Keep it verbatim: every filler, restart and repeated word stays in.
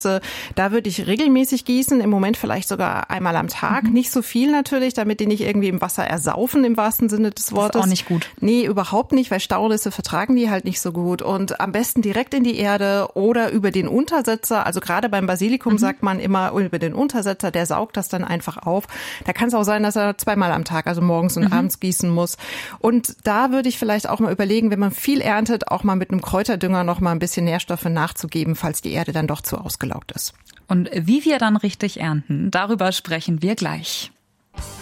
Da würde ich regelmäßig gießen, im Moment vielleicht sogar einmal am Tag. Mhm. Nicht so viel natürlich, damit die nicht irgendwie im Wasser ersaufen, im wahrsten Sinne des Wortes. Das ist auch nicht gut. Nee, überhaupt nicht, weil Staunässe vertragen die halt nicht so gut. Und am besten direkt in die Erde oder über den Untersetzer. Also gerade beim Basilikum mhm. sagt man immer über den Untersetzer, der saugt das dann einfach auf. Da kann es auch sein, dass er zweimal am Tag, also morgens und mhm. abends gießen muss. Und da würde ich vielleicht auch mal überlegen, wenn man viel erntet, auch mal mit einem Kräuterdünger noch mal ein bisschen Nährstoffe nachzugeben, falls die Erde dann doch zu ausgelaugt ist. Und wie wir dann richtig ernten, darüber sprechen wir gleich.